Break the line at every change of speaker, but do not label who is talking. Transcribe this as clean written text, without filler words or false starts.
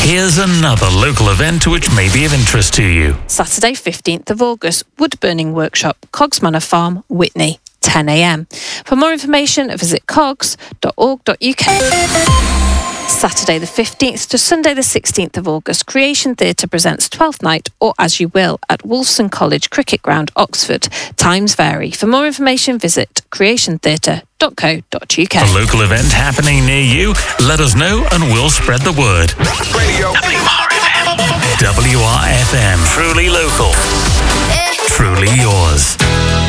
Here's another local event which may be of interest to you.
Saturday 15th of August, wood burning workshop, Cogs Manor Farm, Witney, 10 a.m. For more information, visit cogs.org.uk. Saturday the 15th to Sunday the 16th of August, Creation Theatre presents Twelfth Night, or As You Will, at Wolfson College Cricket Ground, Oxford. Times vary. For more information, visit creationtheatre.co.uk.
A local event happening near you? Let us know and we'll spread the word.
Radio
WRFM. Truly local. Truly yours.